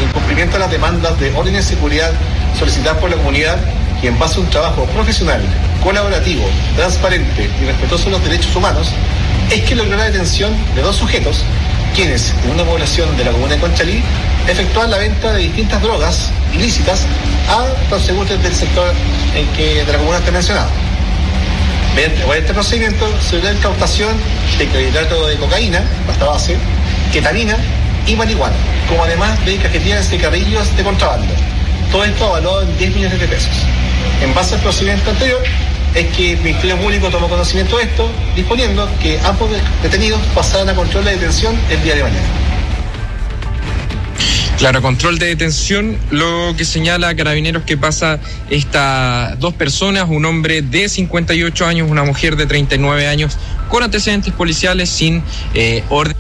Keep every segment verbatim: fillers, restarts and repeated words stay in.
cumplimiento de las demandas de orden y seguridad solicitadas por la comunidad y en base a un trabajo profesional, colaborativo, transparente y respetuoso de los derechos humanos, es que logró la detención de dos sujetos, quienes, en una población de la comuna de Conchalí, efectuaban la venta de distintas drogas ilícitas a transeúntes del sector en que de la comuna está mencionado. Mediante este procedimiento se logró la incautación de clorhidrato de cocaína, pasta base, ketamina y marihuana, como además de cajetillas de cigarrillos de contrabando. Todo esto avalado en diez millones de pesos. En base al procedimiento anterior, es que el Ministerio Público tomó conocimiento de esto, disponiendo que ambos detenidos pasaran a control de detención el día de mañana. Claro, control de detención, lo que señala Carabineros que pasa estas dos personas, un hombre de cincuenta y ocho años, una mujer de treinta y nueve años, con antecedentes policiales sin eh, orden,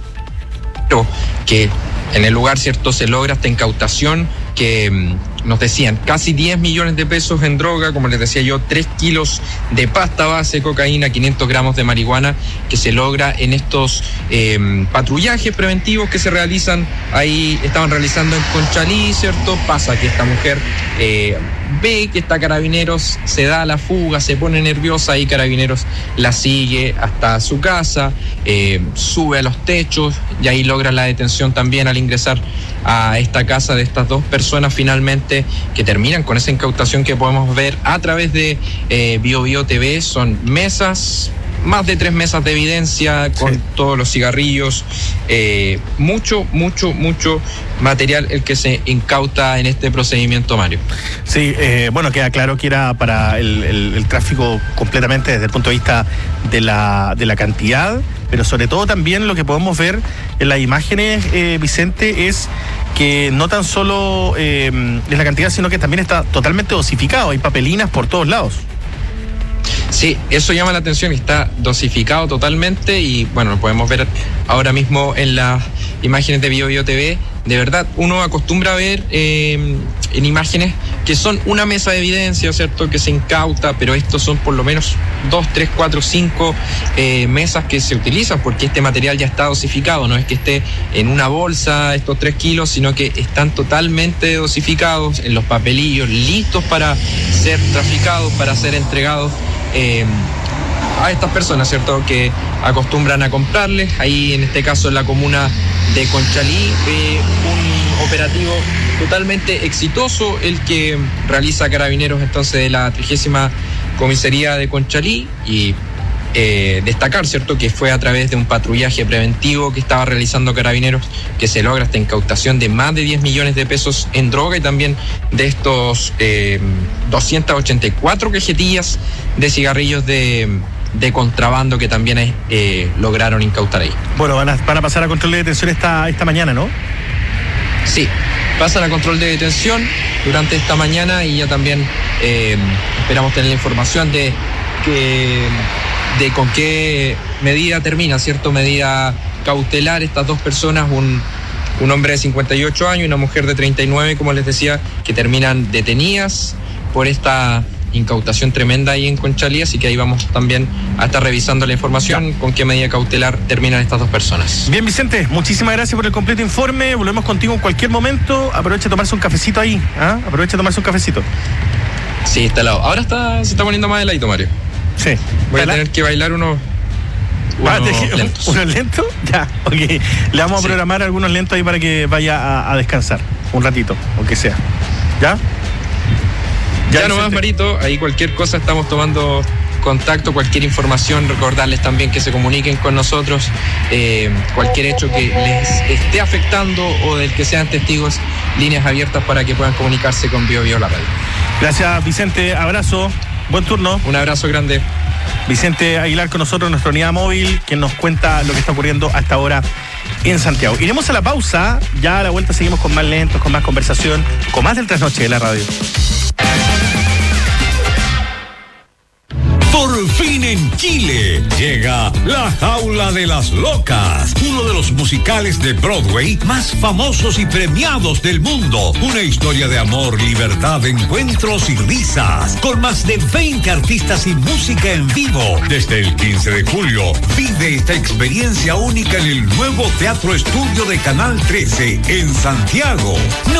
que en el lugar, cierto, se logra esta incautación que mmm, nos decían casi diez millones de pesos en droga, como les decía yo, tres kilos de pasta base, cocaína, quinientos gramos de marihuana, que se logra en estos eh, patrullajes preventivos que se realizan ahí, estaban realizando en Conchalí, ¿cierto? Pasa que esta mujer eh, ve que está Carabineros, se da la fuga, se pone nerviosa y Carabineros la sigue hasta su casa, eh, sube a los techos y ahí logra la detención también al ingresar a esta casa de estas dos personas finalmente, que terminan con esa incautación que podemos ver a través de eh, Bio Bio T V. Son mesas, más de tres mesas de evidencia con sí. todos los cigarrillos, eh, mucho, mucho, mucho material el que se incauta en este procedimiento, Mario. Sí, eh, bueno, queda claro que era para el, el, el tráfico completamente desde el punto de vista de la, de la cantidad, pero sobre todo también lo que podemos ver en las imágenes, eh, Vicente, es que no tan solo eh, es la cantidad, sino que también está totalmente dosificado, hay papelinas por todos lados. Sí, eso llama la atención, está dosificado totalmente y bueno, lo podemos ver ahora mismo en las imágenes de Bio Bio T V. De verdad, uno acostumbra a ver eh, en imágenes que son una mesa de evidencia, ¿cierto?, que se incauta, pero estos son por lo menos dos, tres, cuatro, cinco eh, mesas que se utilizan porque este material ya está dosificado, no es que esté en una bolsa estos tres kilos, sino que están totalmente dosificados en los papelillos, listos para ser traficados, para ser entregados eh, a estas personas, ¿cierto?, que acostumbran a comprarles. Ahí en este caso en la comuna de Conchalí, eh, un operativo totalmente exitoso el que realiza Carabineros entonces de la trigésima comisaría de Conchalí, y eh, destacar, ¿cierto?, que fue a través de un patrullaje preventivo que estaba realizando Carabineros que se logra esta incautación de más de diez millones de pesos en droga y también de estos eh, doscientas ochenta y cuatro cajetillas de cigarrillos de de contrabando que también eh, lograron incautar ahí. Bueno, van a, van a pasar a control de detención esta, esta mañana, ¿no? Sí, pasan a control de detención durante esta mañana y ya también eh, esperamos tener la información de que de con qué medida termina, ¿cierto? Medida cautelar estas dos personas, un, un hombre de cincuenta y ocho años y una mujer de treinta y nueve, como les decía, que terminan detenidas por esta incautación tremenda ahí en Conchalí, así que ahí vamos también a estar revisando la información, con qué medida cautelar terminan estas dos personas. Bien, Vicente, muchísimas gracias por el completo informe, volvemos contigo en cualquier momento, aprovecha de tomarse un cafecito ahí, ¿ah? Aprovecha de tomarse un cafecito. Sí, está helado, ahora está, se está poniendo más heladito, Mario. Sí. Voy a tener que bailar unos unos lentos. ¿Unos lentos? Ya, ok, le vamos a sí. programar algunos lentos ahí para que vaya a, a descansar un ratito, aunque sea, ¿ya? Ya, ya nomás, Marito, ahí cualquier cosa estamos tomando contacto, cualquier información, recordarles también que se comuniquen con nosotros, eh, cualquier hecho que les esté afectando o del que sean testigos, líneas abiertas para que puedan comunicarse con Bio Bio la radio. Gracias, Vicente, abrazo, buen turno. Un abrazo grande. Vicente Aguilar con nosotros, nuestra unidad móvil, quien nos cuenta lo que está ocurriendo hasta ahora en Santiago. Iremos a la pausa, ya a la vuelta seguimos con más lentos, con más conversación, con más del trasnoche de la radio. Por fin en Chile llega La Jaula de las Locas, uno de los musicales de Broadway más famosos y premiados del mundo. Una historia de amor, libertad, encuentros y risas, con más de veinte artistas y música en vivo. Desde el quince de julio, vive esta experiencia única en el nuevo Teatro Estudio de Canal trece en Santiago.